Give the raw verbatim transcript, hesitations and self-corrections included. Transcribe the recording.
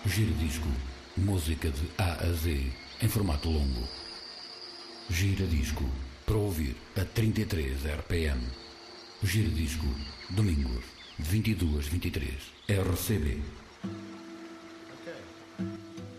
Giradisco, música de A a Z, em formato longo. Giradisco, para ouvir a trinta e três R P M. Giradisco, domingos, de vinte e duas a vinte e três, R C B.